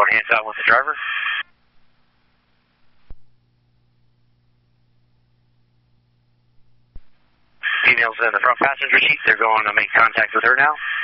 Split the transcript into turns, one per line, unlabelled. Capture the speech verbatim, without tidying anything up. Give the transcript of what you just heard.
going hands out with the driver. Female's in the front passenger seat. They're going to make contact with her now.